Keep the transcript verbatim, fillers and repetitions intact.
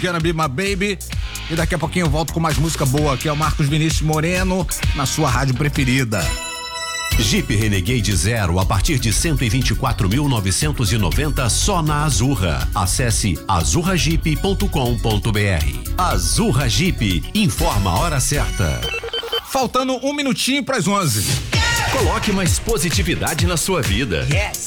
Gonna Be My Baby. E daqui a pouquinho eu volto com mais música boa, que é o Marcos Vinícius Moreno, na sua rádio preferida. Jeep Renegade Zero a partir de cento e vinte e quatro mil novecentos e noventa só na Azurra. Acesse azurra jeep ponto com ponto br. Azurra Jeep, informa a hora certa. Faltando um minutinho para as onze. Coloque mais positividade na sua vida. Yes.